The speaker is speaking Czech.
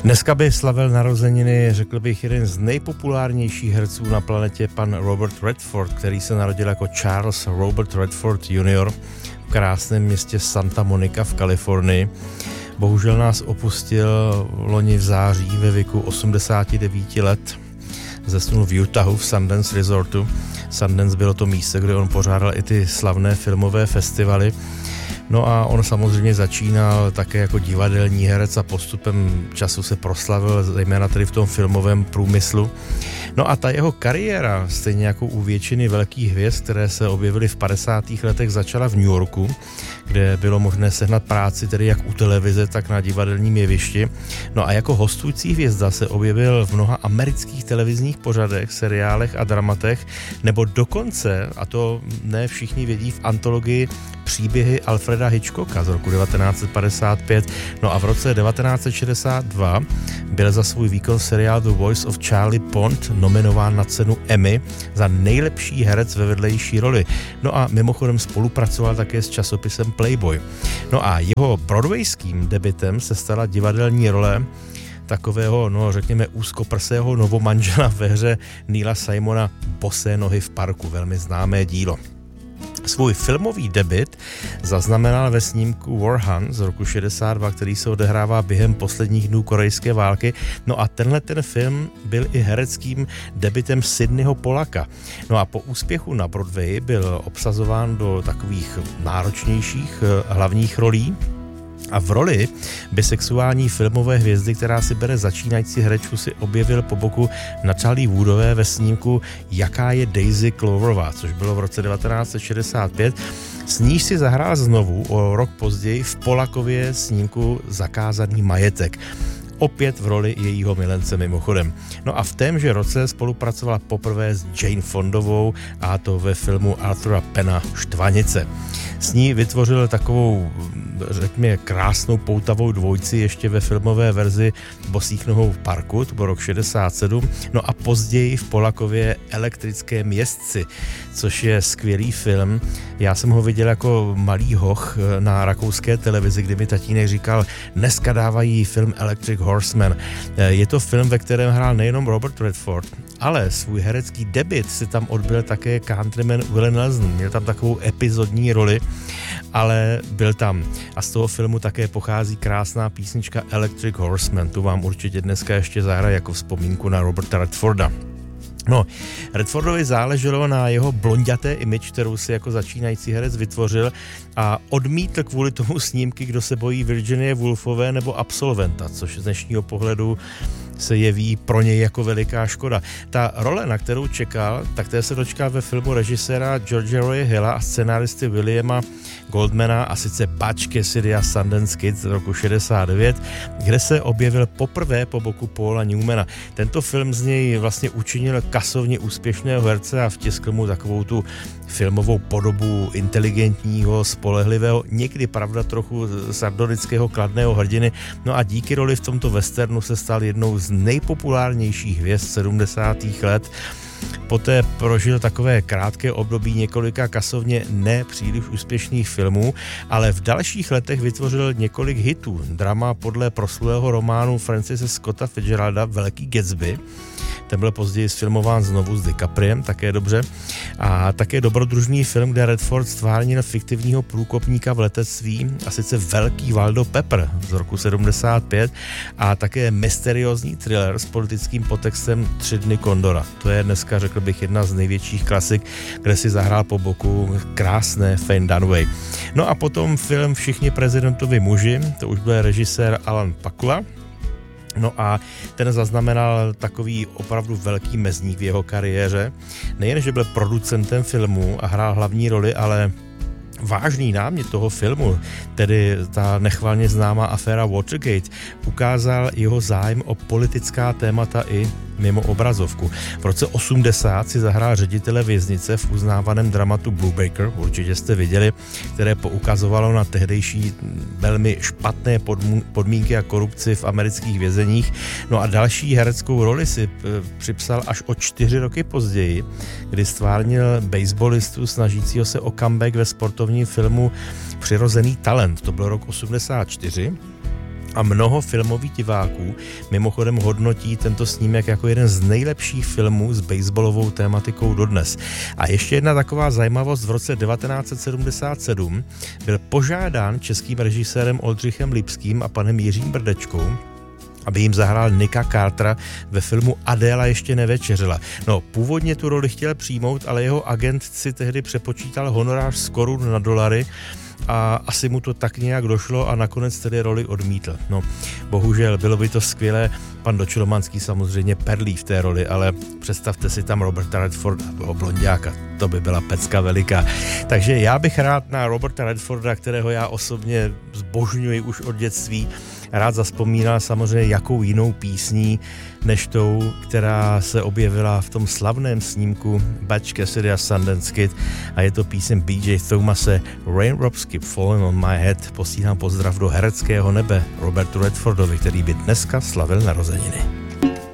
Dneska by slavil narozeniny, řekl bych, jeden z nejpopulárnějších herců na planetě, pan Robert Redford, který se narodil jako Charles Robert Redford Jr. v krásném městě Santa Monica v Kalifornii. Bohužel nás opustil loni v září ve věku 89 let. Zesnul v Utahu v Sundance Resortu. Sundance bylo to místo, kde on pořádal i ty slavné filmové festivaly. No a on samozřejmě začínal také jako divadelní herec a postupem času se proslavil, zejména tedy v tom filmovém průmyslu. No a ta jeho kariéra, stejně jako u většiny velkých hvězd, které se objevily v 50. letech, začala v New Yorku, kde bylo možné sehnat práci tedy jak u televize, tak na divadelním jevišti. No a jako hostující hvězda se objevil v mnoha amerických televizních pořadech, seriálech a dramatech, nebo dokonce, a to ne všichni vědí, v antologii Příběhy Alfreda Hitchcocka z roku 1955. No a v roce 1962 byl za svůj výkon seriál The Voice of Charlie Pond nominován na cenu Emmy za nejlepší herec ve vedlejší roli. No a mimochodem spolupracoval také s časopisem Playboy. No a jeho broadwayským debutem se stala divadelní role takového, no řekněme, úzkoprsého novomanžela ve hře Neila Simona Bosé nohy v parku, velmi známé dílo. Svůj filmový debut zaznamenal ve snímku War Hunt z roku 62, který se odehrává během posledních dnů korejské války. No a tenhle ten film byl i hereckým debutem Sidneyho Pollacka. No a po úspěchu na Broadway byl obsazován do takových náročnějších hlavních rolí. A v roli bisexuální filmové hvězdy, která si bere začínající herečku, si objevil po boku Natalie Woodové ve snímku Jaká je Daisy Cloverová, což bylo v roce 1965. S níž si zahrál znovu o rok později v Pollackově snímku Zakázaný majetek. Opět v roli jejího milence mimochodem. No a v témže roce spolupracovala poprvé s Jane Fondovou, a to ve filmu Arthura Penna Štvanice. S ní vytvořil takovou, řekněme, krásnou poutavou dvojici ještě ve filmové verzi Bosých nohou v parku, to byl rok 67, no a později v Pollackově Elektrickém jezdci, což je skvělý film. Já jsem ho viděl jako malý hoch na rakouské televizi, kdy mi tatínek říkal, dneska dávají film Electric Horseman. Je to film, ve kterém hrál nejenom Robert Redford, ale svůj herecký debut si tam odbyl také countryman Willie Nelson. Měl tam takovou epizodní roli, ale byl tam. A z toho filmu také pochází krásná písnička Electric Horseman. Tu vám určitě dneska ještě zahraje jako vzpomínku na Roberta Redforda. No, Redfordovi záleželo na jeho blonďaté image, kterou si jako začínající herec vytvořil, a odmítl kvůli tomu snímky Kdo se bojí Virginie Woolfové nebo Absolventa, což z dnešního pohledu se jeví pro něj jako veliká škoda. Ta role, na kterou čekal, tak té se dočkal ve filmu režiséra George Roye Hilla a scenáristy Williama Goldmana, a sice Butch Cassidy a Sundance Kid z roku 69, kde se objevil poprvé po boku Paula Newmana. Tento film z něj vlastně učinil kasovně úspěšného herce a vtiskl mu takovou tu filmovou podobu inteligentního, spolehlivého, někdy pravda trochu sardonického, kladného hrdiny. No a díky roli v tomto westernu se stal jednou z nejpopulárnějších hvězd 70. let. Poté prožil takové krátké období několika kasovně nepříliš úspěšných filmů, ale v dalších letech vytvořil několik hitů. Drama podle proslulého románu Francise Scotta Fitzgeralda Velký Gatsby. Ten byl později sfilmován znovu s DiCapriem, také dobře. A také dobrodružný film, kde Redford stvárnil fiktivního průkopníka v letectví, a sice Velký Waldo Pepper z roku 75, a také mysteriózní thriller s politickým podtextem 3 dny Kondora. To je dneska, řekl bych, jedna z největších klasik, kde si zahrál po boku krásné Faye Dunaway. No a potom film Všichni prezidentovi muži, to už byl režisér Alan Pakula. No a ten zaznamenal takový opravdu velký mezník v jeho kariéře. Nejen, že byl producentem filmu a hrál hlavní roli, ale vážný námět toho filmu, tedy ta nechvalně známá aféra Watergate, ukázal jeho zájem o politická témata i mimo obrazovku. V roce 80 si zahrál ředitele věznice v uznávaném dramatu Brubaker, určitě jste viděli, které poukazovalo na tehdejší velmi špatné podmínky a korupci v amerických vězeních. No a další hereckou roli si připsal až o 4 roky později, kdy stvárnil baseballistu snažícího se o comeback ve sportovním filmu Přirozený talent. To byl rok 84. A mnoho filmových diváků mimochodem hodnotí tento snímek jako jeden z nejlepších filmů s baseballovou tématikou dodnes. A ještě jedna taková zajímavost, v roce 1977 byl požádán českým režisérem Oldřichem Lipským a panem Jiřím Brdečkou, aby jim zahrál Nicka Cartera ve filmu Adéla ještě nevečeřela. No, původně tu roli chtěl přijmout, ale jeho agent si tehdy přepočítal honorář z korun na dolary a asi mu to tak nějak došlo a nakonec tedy roli odmítl. No, bohužel, bylo by to skvělé, pan Dočelomanský samozřejmě perlí v té roli, ale představte si tam Roberta Redforda, blonďáka, to by byla pecka veliká. Takže já bych rád na Roberta Redforda, kterého já osobně zbožňuji už od dětství, rád zavzpomínal samozřejmě jakou jinou písní, než tou, která se objevila v tom slavném snímku Butch Cassidy a Sundance Kid, a je to píseň B.J. Thomase Raindrops Keep Falling on My Head. Posílám pozdrav do hereckého nebe Robertu Redfordovi, který by dneska slavil narozeniny.